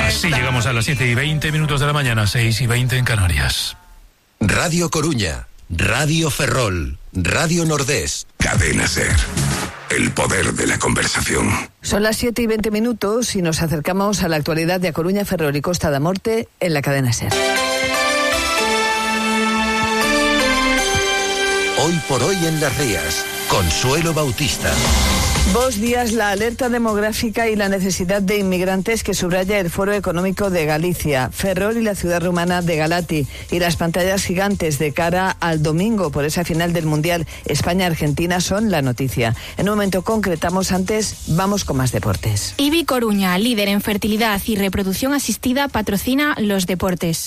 Así llegamos a las 7:20 de la mañana, 6:20 en Canarias. Radio Coruña, Radio Ferrol, Radio Nordés. Cadena SER. El poder de la conversación. Son las 7:20 y nos acercamos a la actualidad de A Coruña, Ferrol y Costa da Morte en la cadena SER. Hoy por hoy en Las Rías, Consuelo Bautista. Bos días, la alerta demográfica y la necesidad de inmigrantes que subraya el Foro Económico de Galicia, Ferrol y la ciudad rumana de Galati, y las pantallas gigantes de cara al domingo por esa final del Mundial España-Argentina son la noticia. En un momento concretamos, antes vamos con más deportes. IBI Coruña, líder en fertilidad y reproducción asistida, patrocina los deportes.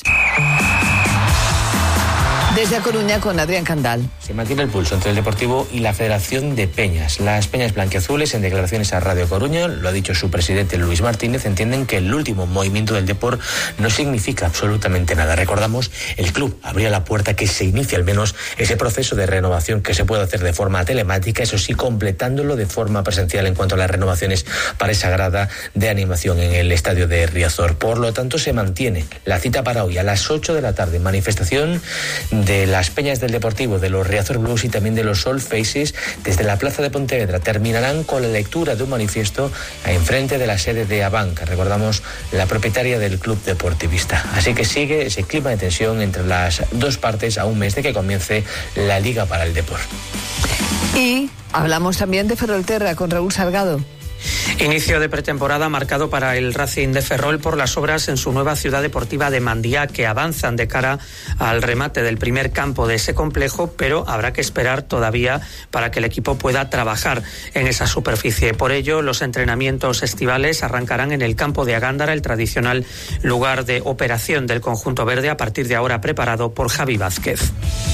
Desde A Coruña con Adrián Candal. Se mantiene el pulso entre el Deportivo y la Federación de Peñas. Las peñas blanquiazules, en declaraciones a Radio Coruña, lo ha dicho su presidente Luis Martínez, entienden que el último movimiento del Depor no significa absolutamente nada. Recordamos, el club abría la puerta que se inicie al menos ese proceso de renovación que se puede hacer de forma telemática, eso sí, completándolo de forma presencial en cuanto a las renovaciones para esa grada de animación en el estadio de Riazor. Por lo tanto, se mantiene la cita para hoy a las 8 de la tarde, manifestación de las peñas del Deportivo, de los Riazor Blues y también de los Sol Faces desde la plaza de Pontevedra. Terminarán con la lectura de un manifiesto enfrente de la sede de Abanca, recordamos, la propietaria del club deportivista. Así que sigue ese clima de tensión entre las dos partes a un mes de que comience la Liga para el Depor. Y hablamos también de Ferrolterra con Raúl Salgado. Inicio de pretemporada marcado para el Racing de Ferrol por las obras en su nueva ciudad deportiva de Mandía, que avanzan de cara al remate del primer campo de ese complejo, pero habrá que esperar todavía para que el equipo pueda trabajar en esa superficie. Por ello, los entrenamientos estivales arrancarán en el campo de Agándara, el tradicional lugar de operación del conjunto verde, a partir de ahora preparado por Javi Vázquez.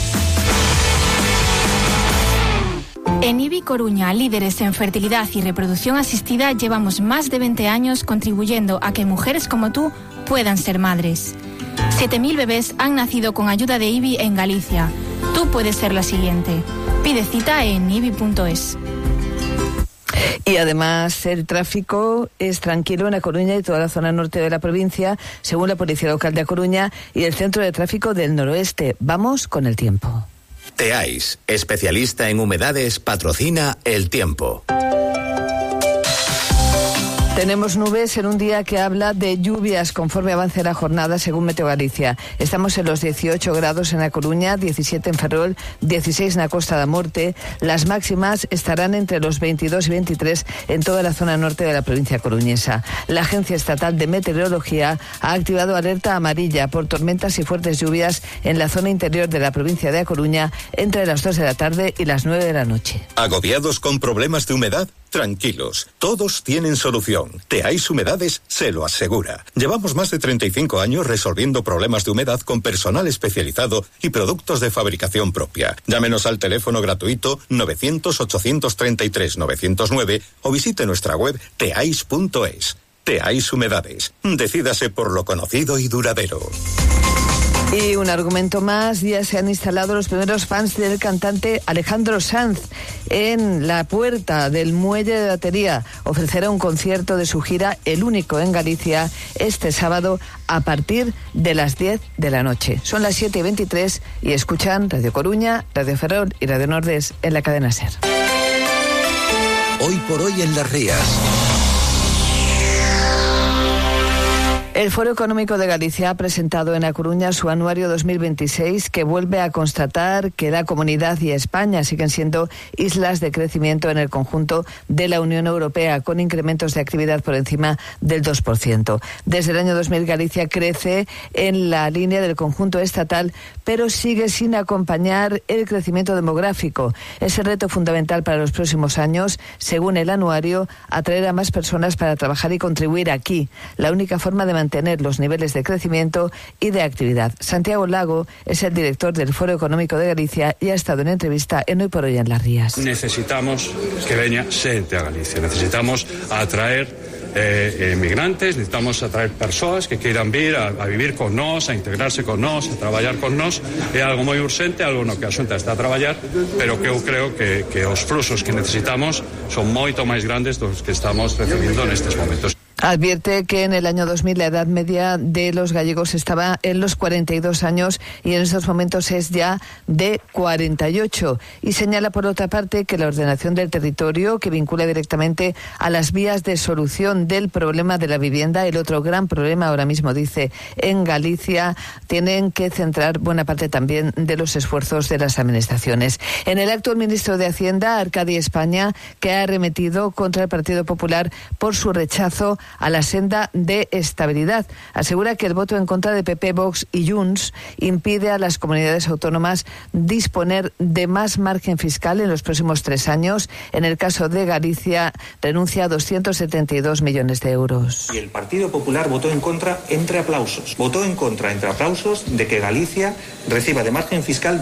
En IBI Coruña, líderes en fertilidad y reproducción asistida, llevamos más de 20 años contribuyendo a que mujeres como tú puedan ser madres. 7.000 bebés han nacido con ayuda de IBI en Galicia. Tú puedes ser la siguiente. Pide cita en ibi.es. Y además el tráfico es tranquilo en A Coruña y toda la zona norte de la provincia, según la Policía Local de A Coruña y el Centro de Tráfico del Noroeste. Vamos con el tiempo. Teais, especialista en humedades, patrocina el tiempo. Tenemos nubes en un día que habla de lluvias conforme avance la jornada, según Meteo Galicia. Estamos en los 18 grados en A Coruña, 17 en Ferrol, 16 en la Costa da Morte. Las máximas estarán entre los 22 y 23 en toda la zona norte de la provincia coruñesa. La Agencia Estatal de Meteorología ha activado alerta amarilla por tormentas y fuertes lluvias en la zona interior de la provincia de A Coruña entre las 2 de la tarde y las 9 de la noche. ¿Agobiados con problemas de humedad? Tranquilos, todos tienen solución. Teais Humedades se lo asegura. Llevamos más de 35 años resolviendo problemas de humedad con personal especializado y productos de fabricación propia. Llámenos al teléfono gratuito 900-833-909 o visite nuestra web teais.es. Teais Humedades. Decídase por lo conocido y duradero. Y un argumento más, ya se han instalado los primeros fans del cantante Alejandro Sanz en la puerta del muelle de Batería. Ofrecerá un concierto de su gira, el único en Galicia, este sábado a partir de las 10 de la noche. Son las 7:23 y escuchan Radio Coruña, Radio Ferrol y Radio Nordés en la cadena SER. Hoy por hoy en Las Rías. El Foro Económico de Galicia ha presentado en A Coruña su anuario 2026, que vuelve a constatar que la Comunidad y España siguen siendo islas de crecimiento en el conjunto de la Unión Europea, con incrementos de actividad por encima del 2%. Desde el año 2000 Galicia crece en la línea del conjunto estatal, pero sigue sin acompañar el crecimiento demográfico. Es el reto fundamental para los próximos años, según el anuario, atraer a más personas para trabajar y contribuir aquí. La única forma de mantener los niveles de crecimiento y de actividad. Santiago Lago es el director del Foro Económico de Galicia y ha estado en entrevista en Hoy por Hoy en Las Rías. Necesitamos que veña xente a Galicia, necesitamos atraer migrantes, necesitamos atraer persoas que queiran vir a vivir con nós, a integrarse con nós, a traballar con nós. É algo moi urxente, algo no que a Xunta está a traballar, pero que eu creo que os fluxos que necesitamos son moito máis grandes dos que estamos recibindo nestes momentos. Advierte que en el año 2000 la edad media de los gallegos estaba en los 42 años y en estos momentos es ya de 48. Y señala, por otra parte, que la ordenación del territorio, que vincula directamente a las vías de solución del problema de la vivienda, el otro gran problema ahora mismo, dice, en Galicia, tienen que centrar buena parte también de los esfuerzos de las administraciones. En el acto, el ministro de Hacienda, Arcadi España, que ha arremetido contra el Partido Popular por su rechazo a la senda de estabilidad. Asegura que el voto en contra de PP, Vox y Junts impide a las comunidades autónomas disponer de más margen fiscal en los próximos 3 años. En el caso de Galicia, renuncia a 272 millones de euros. Y el Partido Popular votó en contra entre aplausos. Votó en contra entre aplausos de que Galicia reciba de margen fiscal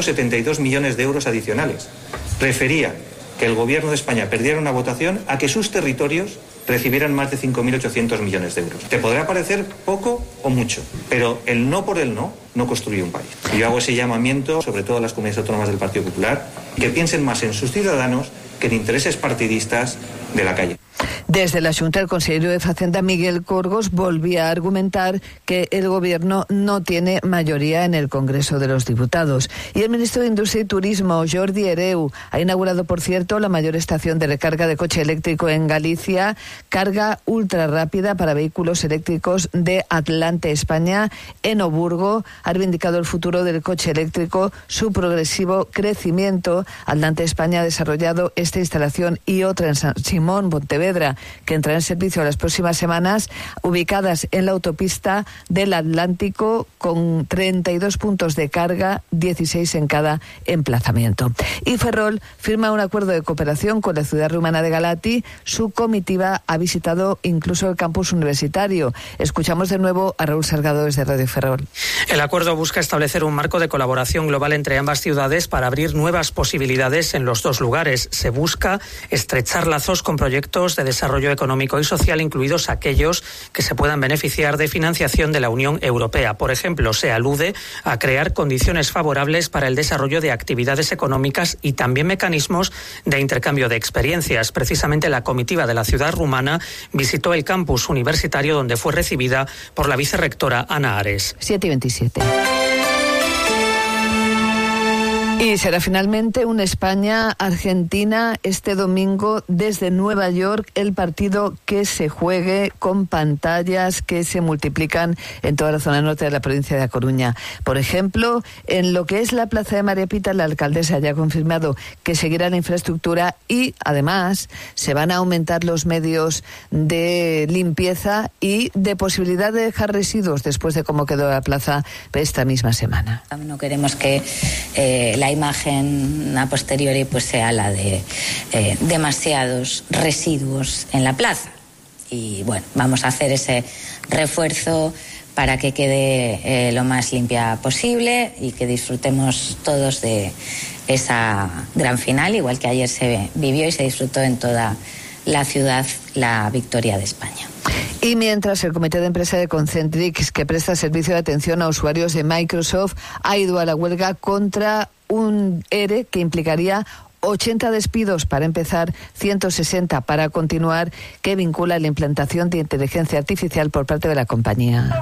272 millones de euros adicionales. Prefería que el Gobierno de España perdiera una votación a que sus territorios recibieran más de 5.800 millones de euros. Te podrá parecer poco o mucho, pero el no por el no construye un país. Y yo hago ese llamamiento, sobre todo a las comunidades autónomas del Partido Popular, que piensen más en sus ciudadanos que en intereses partidistas de la calle. Desde la Xunta, el consejero de Facenda, Miguel Corgos, volvía a argumentar que el Gobierno no tiene mayoría en el Congreso de los Diputados. Y el ministro de Industria y Turismo, Jordi Hereu, ha inaugurado, por cierto, la mayor estación de recarga de coche eléctrico en Galicia, carga ultra rápida para vehículos eléctricos de Atlante, España. En Oburgo ha reivindicado el futuro del coche eléctrico, su progresivo crecimiento. Atlante, España, ha desarrollado esta instalación y otra en San Simón, Pontevedra, que entrará en servicio las próximas semanas, ubicadas en la autopista del Atlántico, con 32 puntos de carga, 16 en cada emplazamiento. Y Ferrol firma un acuerdo de cooperación con la ciudad rumana de Galati. Su comitiva ha visitado incluso el campus universitario. Escuchamos de nuevo a Raúl Salgado desde Radio Ferrol. El acuerdo busca establecer un marco de colaboración global entre ambas ciudades para abrir nuevas posibilidades en los dos lugares. Se busca estrechar lazos con proyectos de desarrollo económico y social, incluidos aquellos que se puedan beneficiar de financiación de la Unión Europea. Por ejemplo, se alude a crear condiciones favorables para el desarrollo de actividades económicas y también mecanismos de intercambio de experiencias. Precisamente la comitiva de la ciudad rumana visitó el campus universitario, donde fue recibida por la vicerrectora Ana Ares. 7:27. Y será finalmente un España-Argentina este domingo desde Nueva York, el partido que se juegue con pantallas que se multiplican en toda la zona norte de la provincia de A Coruña. Por ejemplo, en lo que es la Plaza de María Pita, la alcaldesa ya ha confirmado que seguirá la infraestructura y además se van a aumentar los medios de limpieza y de posibilidad de dejar residuos después de cómo quedó la plaza esta misma semana. No queremos que la imagen a posteriori pues sea la de demasiados residuos en la plaza. Y bueno, vamos a hacer ese refuerzo para que quede lo más limpia posible y que disfrutemos todos de esa gran final, igual que ayer se vivió y se disfrutó en toda la ciudad la victoria de España. Y mientras el comité de empresa de Concentrix, que presta servicio de atención a usuarios de Microsoft, ha ido a la huelga contra un ERE que implicaría 80 despidos para empezar, 160 para continuar, que vincula la implantación de inteligencia artificial por parte de la compañía.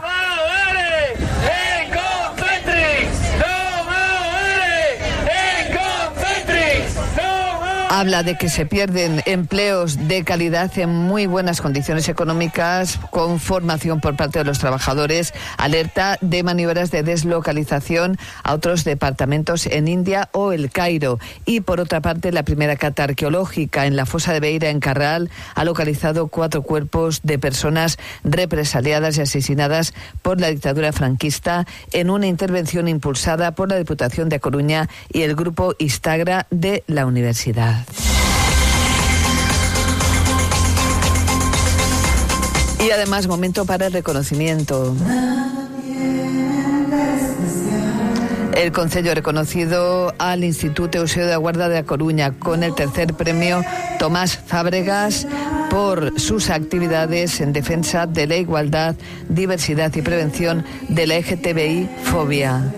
Habla de que se pierden empleos de calidad en muy buenas condiciones económicas, con formación por parte de los trabajadores. Alerta de maniobras de deslocalización a otros departamentos en India o El Cairo. Y por otra parte, la primera cata arqueológica en la fosa de Beira, en Carral, ha localizado 4 cuerpos de personas represaliadas y asesinadas por la dictadura franquista en una intervención impulsada por la Diputación de A Coruña y el grupo Istagra de la universidad. Y además, momento para el reconocimiento. El Concello ha reconocido al Instituto Eusebio da Guarda de A Coruña con el tercer premio Tomás Fábregas por sus actividades en defensa de la igualdad, diversidad y prevención de la LGTBI-fobia.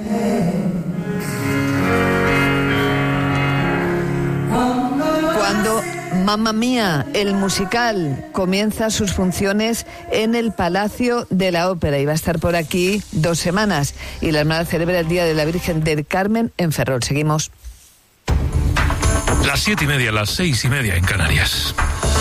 Cuando Mamma Mía, el musical, comienza sus funciones en el Palacio de la Ópera y va a estar por aquí 2 semanas. Y la Hermandad celebra el Día de la Virgen del Carmen en Ferrol. Seguimos. Las 7:30, las 6:30 en Canarias.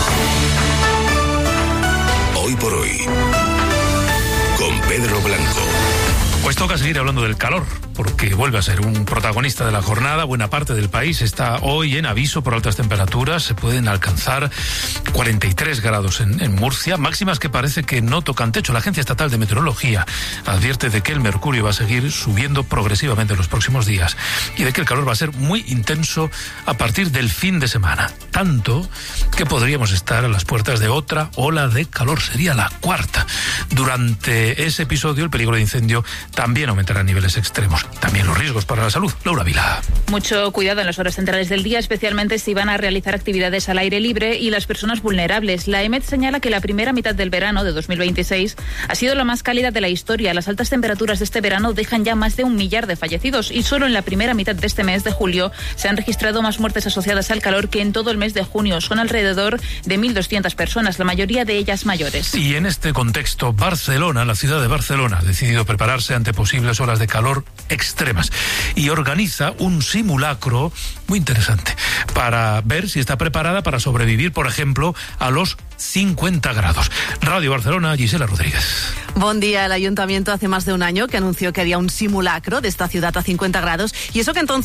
Hoy por hoy, con Pedro Blanco. Pues toca seguir hablando del calor, porque vuelve a ser un protagonista de la jornada. Buena parte del país está hoy en aviso por altas temperaturas. Se pueden alcanzar 43 grados en Murcia, máximas que parece que no tocan techo. La Agencia Estatal de Meteorología advierte de que el mercurio va a seguir subiendo progresivamente en los próximos días y de que el calor va a ser muy intenso a partir del fin de semana. Tanto que podríamos estar a las puertas de otra ola de calor. Sería la 4ª. Durante ese episodio, el peligro de incendio también aumentará a niveles extremos. También los riesgos para la salud. Laura Vila. Mucho cuidado en las horas centrales del día, especialmente si van a realizar actividades al aire libre y las personas vulnerables. La EMET señala que la primera mitad del verano de 2026 ha sido la más cálida de la historia. Las altas temperaturas de este verano dejan ya más de 1 millar de fallecidos y solo en la primera mitad de este mes de julio se han registrado más muertes asociadas al calor que en todo el mes de junio. Son alrededor de 1.200 personas, la mayoría de ellas mayores. Y en este contexto, Barcelona, la ciudad de Barcelona, ha decidido prepararse ante posibles olas de calor extremas y organiza un simulacro muy interesante para ver si está preparada para sobrevivir, por ejemplo, a los 50 grados. Radio Barcelona, Gisela Rodríguez. Buen día. El Ayuntamiento hace más de un año que anunció que haría un simulacro de esta ciudad a 50 grados y eso que entonces